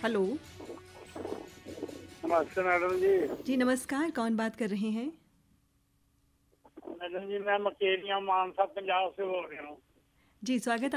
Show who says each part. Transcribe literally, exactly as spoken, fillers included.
Speaker 1: Hello.
Speaker 2: नमस्ते madam जी।
Speaker 1: जी नमस्कार, कौन बात कर रहे हैं?
Speaker 2: मैडम जी मैं मकेरिया मानसा पंजाब से बोल रहा हूँ।
Speaker 1: जी स्वागत